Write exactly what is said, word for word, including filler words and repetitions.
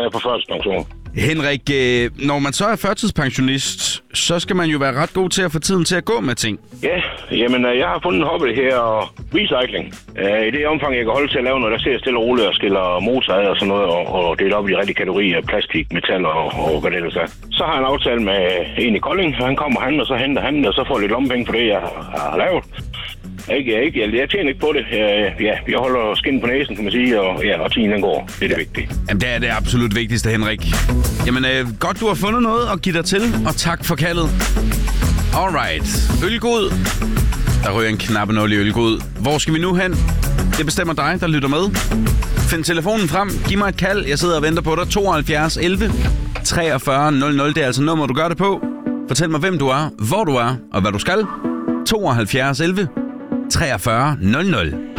jeg er på førtidspension. Henrik, når man så er førtidspensionist, så skal man jo være ret god til at få tiden til at gå med ting. Ja, jamen jeg har fundet en hobby her, og recycling. I det omfang, jeg kan holde til at lave noget, der ser stille og roligt og skiller motor af og sådan noget, og, og dele op i de rigtige kategorier, plastik, metal og, og hvad det ellers er. Så har jeg en aftale med en i Kolding, han kommer han, og så henter han, og så får jeg lidt lommepenge for det, jeg har lavet. Ikke, ikke, jeg, jeg tjener ikke på det. Jeg, ja, jeg holder skin på næsen, kan man sige, og, ja, og tiden den går. Det er det vigtige. Jamen, det er det absolut vigtigste, Henrik. Jamen, øh, godt du har fundet noget at give dig til, og tak for kaldet. Alright. Ølgod. Der ryger en knappenål i ølgod. Hvor skal vi nu hen? Det bestemmer dig, der lytter med. Find telefonen frem. Giv mig et kald. Jeg sidder og venter på dig. tooghalvfjerds elleve treogfyrre nul nul. Det er altså nummer, du gør det på. Fortæl mig, hvem du er, hvor du er, og hvad du skal. tooghalvfjerds elleve treogfyrre nul nul.